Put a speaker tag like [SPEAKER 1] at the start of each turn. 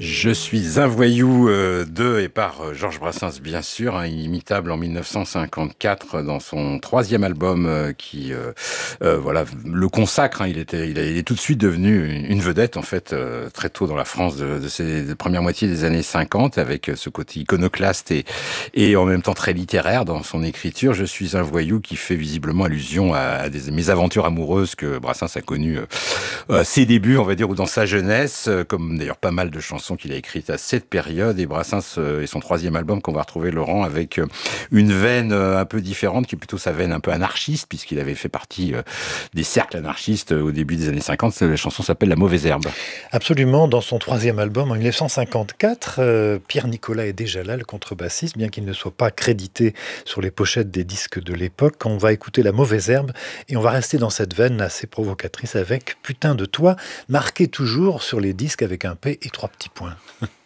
[SPEAKER 1] Je suis un voyou de et par Georges Brassens, bien sûr, inimitable en 1954 dans son troisième album voilà, le consacre. Il est tout de suite devenu une vedette, en fait, très tôt dans la France de ces premières moitiés des années 50, avec ce côté iconoclaste et en même temps très littéraire dans son écriture. Je suis un voyou qui fait visiblement allusion à des mésaventures amoureuses que Brassens a connues à ses débuts, on va dire, ou dans sa jeunesse, comme d'ailleurs pas mal de chansons qu'il a écrites à cette période. Et Brassens et son troisième album qu'on va retrouver, Laurent, avec une veine un peu différente, qui est plutôt sa veine un peu anarchiste, puisqu'il avait fait partie des cercles anarchistes au début des années 50. La chanson s'appelle La Mauvaise Herbe.
[SPEAKER 2] Absolument, dans son troisième album en 1954, Pierre Nicolas est déjà là, le contrebassiste, bien qu'il ne soit pas crédité sur les pochettes des disques de l'époque. On va écouter La Mauvaise Herbe et on va rester dans cette veine assez provocatrice avec Putain de toi, marqué toujours sur les disques avec un P et trois petits points.